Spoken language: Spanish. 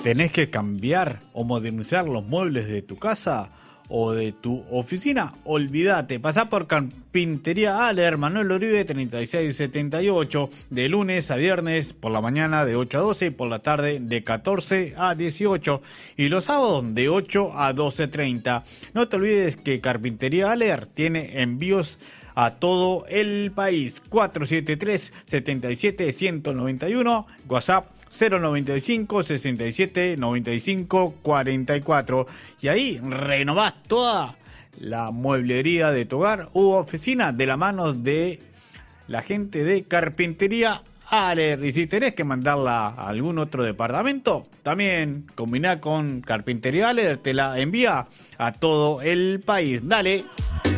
¿Tenés que cambiar o modernizar los muebles de tu casa o de tu oficina? Olvídate, pasá por Carpintería Aller, Manuel Oribe 3678, de lunes a viernes por la mañana de 8 a 12 y por la tarde de 14 a 18 y los sábados de 8 a 12:30. No te olvides que Carpintería Aller tiene envíos a todo el país. 473-77-191, WhatsApp 095 67 95 44. Y ahí renovás toda la mueblería de tu hogar u oficina de la mano de la gente de Carpintería Aller. Y si tenés que mandarla a algún otro departamento, también combiná con Carpintería Aller, te la envía a todo el país. Dale.